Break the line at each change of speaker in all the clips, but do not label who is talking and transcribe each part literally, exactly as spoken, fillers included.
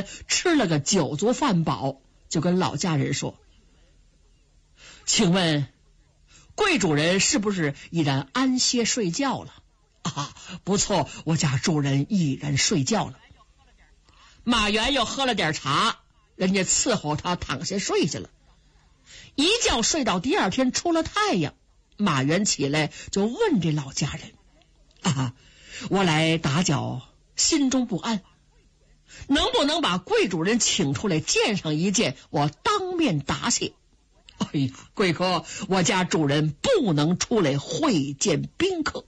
员吃了个酒足饭饱，就跟老家人说：请问贵主人是不是已然安歇睡觉了？啊，不错，我家主人已然睡觉了。马原又喝了点茶，人家伺候他躺下睡下了，一觉睡到第二天出了太阳。马原起来就问这老家人：啊，我来打搅，心中不安，能不能把贵主人请出来见上一见，我当面答谢？哎呀，贵客，我家主人不能出来会见宾客。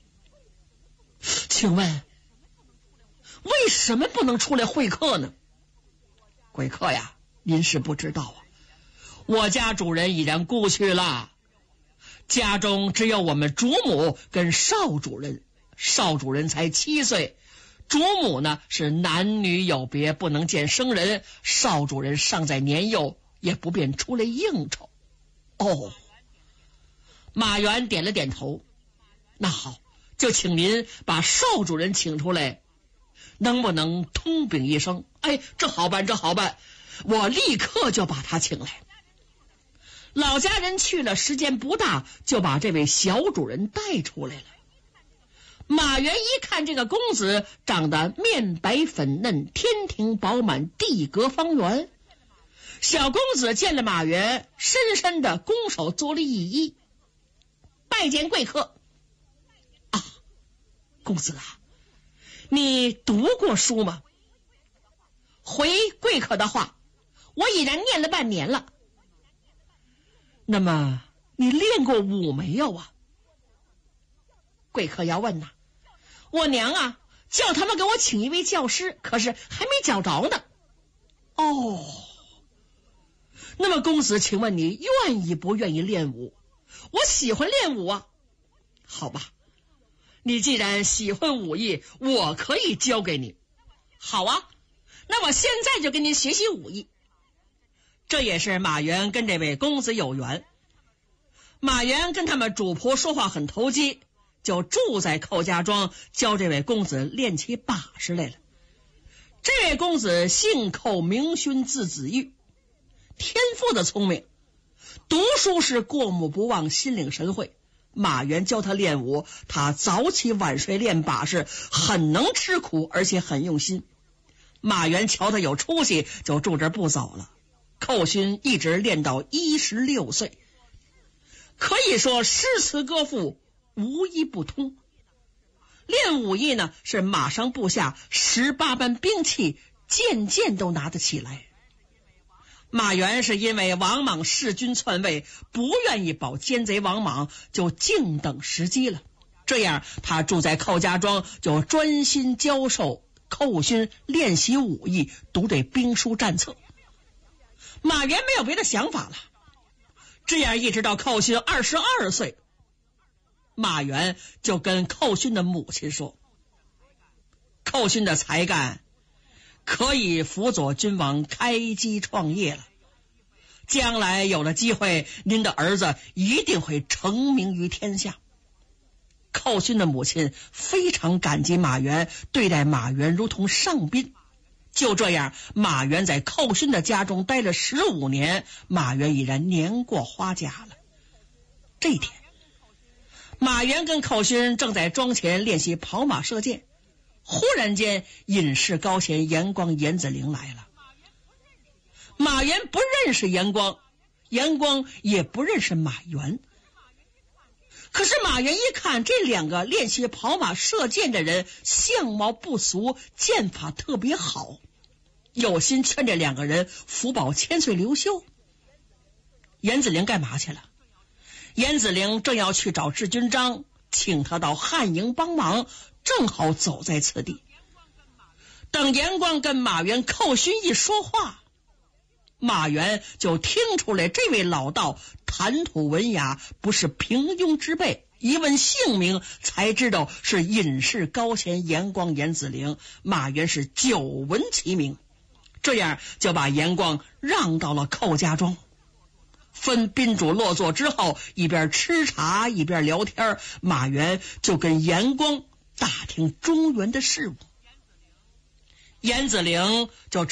请问为什么不能出来会客呢？贵客呀，您是不知道啊，我家主人已然故去了，家中只有我们主母跟少主人，少主人才七岁，主母呢是男女有别，不能见生人，少主人尚在年幼，也不便出来应酬。哦，马原点了点头，那好，就请您把少主人请出来，能不能通禀一声？哎，这好办，这好办，我立刻就把他请来。老家人去了，时间不大，就把这位小主人带出来了。马原一看这个公子长得面白粉嫩，天庭饱满，地阁方圆。小公子见了马原，深深的拱手作了一揖，拜见贵客。啊，公子啊，你读过书吗？回贵客的话，我已然念了半年了。那么你练过武没有啊？贵客要问呐，我娘啊叫他们给我请一位教师，可是还没找着呢。哦，那么公子，请问你愿意不愿意练武？我喜欢练武啊。好吧，你既然喜欢武艺，我可以教给你。好啊，那我现在就跟您学习武艺。这也是马原跟这位公子有缘。马原跟他们主仆说话很投机，就住在寇家庄，教这位公子练起把式来了。这位公子姓寇，名勋，字子玉，天赋的聪明，读书是过目不忘，心领神会。马原教他练武，他早起晚睡练把式，很能吃苦，而且很用心。马原瞧他有出息，就住这不走了。寇勋一直练到一十六岁，可以说诗词歌赋无一不通。练武艺呢，是马上部下十八般兵器，件件都拿得起来。马原是因为王莽弑君篡位，不愿意保奸贼王莽，就静等时机了。这样他住在寇家庄，就专心教授寇勋练习武艺，读这兵书战策。马原没有别的想法了。这样一直到寇勋二十二岁，马原就跟寇勋的母亲说，寇勋的才干可以辅佐君王开基创业了，将来有了机会，您的儿子一定会成名于天下。寇勋的母亲非常感激马原，对待马原如同上宾。就这样，马原在寇勋的家中待了十五年，马原已然年过花甲了。这一天，马原跟寇勋正在庄前练习跑马射箭，忽然间隐士高贤严光严子陵来了。马原不认识严光，严光也不认识马原。可是马原一看这两个练习跑马射箭的人相貌不俗，剑法特别好，有心劝这两个人福保千岁刘秀。严子陵干嘛去了？严子陵正要去找智军章，请他到汉营帮忙，正好走在此地。等严光跟马原、寇勋一说话，马原就听出来这位老道谈吐文雅，不是平庸之辈。一问姓名，才知道是隐士高贤严光严子陵。马原是久闻其名，这样就把严光让到了寇家庄。分宾主落座之后，一边吃茶一边聊天，马原就跟严光打听中原的事务。严子陵就